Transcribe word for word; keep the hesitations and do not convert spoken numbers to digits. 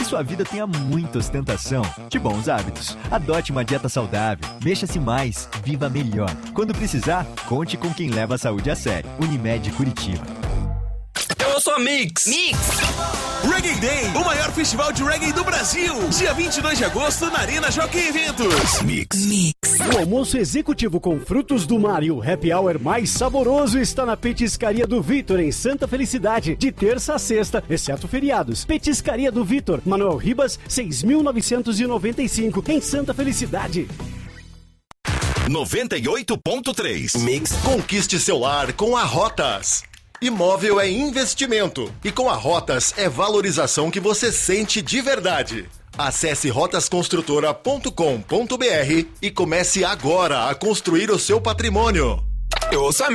sua vida tenha muita ostentação de bons hábitos. Adote uma dieta saudável, mexa-se mais, viva melhor. Quando precisar, conte com quem leva a saúde a sério. Unimed Curitiba. Eu sou a Mix. Mix. Reggae Day, o maior festival de reggae do Brasil. Dia vinte e dois de agosto na Arena Jockey Eventos. Mix. Mix. O almoço executivo com frutos do mar e o happy hour mais saboroso está na Petiscaria do Vitor, em Santa Felicidade, de terça a sexta, exceto feriados. Petiscaria do Vitor, Manuel Ribas, seis mil novecentos e noventa e cinco, em Santa Felicidade. noventa e oito ponto três. Mix. Conquiste seu lar com a Rotas. Imóvel é investimento e com a Rotas é valorização que você sente de verdade. Acesse rotas construtora ponto com ponto br e comece agora a construir o seu patrimônio. Eu ouço a